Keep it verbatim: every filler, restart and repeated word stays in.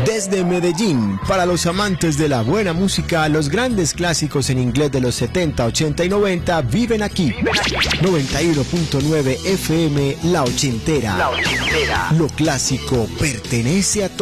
Desde Medellín, para los amantes de la buena música, los grandes clásicos en inglés de los setenta, ochenta y noventa viven aquí. noventa y uno punto nueve F M, La Ochentera. La Ochentera. Lo clásico pertenece a todos.